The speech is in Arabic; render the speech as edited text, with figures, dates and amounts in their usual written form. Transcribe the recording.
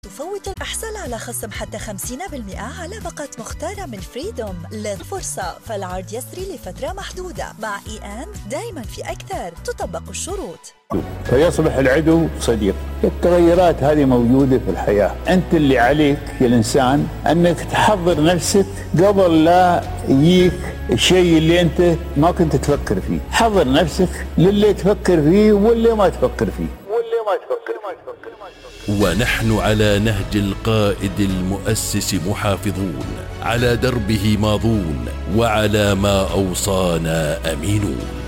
تفوت الأحصل على خصم حتى 50% على باقة مختارة من فريدوم. للفرصة فالعرض يسري لفترة محدودة. مع دائما في أكثر، تطبق الشروط. فيصبح العدو صديق. التغيرات هذه موجودة في الحياة. أنت اللي عليك يا الإنسان أنك تحضر نفسك قبل لا يجيك الشيء اللي أنت ما كنت تفكر فيه. حضر نفسك للي تفكر فيه واللي ما تفكر فيه. ونحن على نهج القائد المؤسس محافظون، على دربه ماضون، وعلى ما أوصانا أمينون.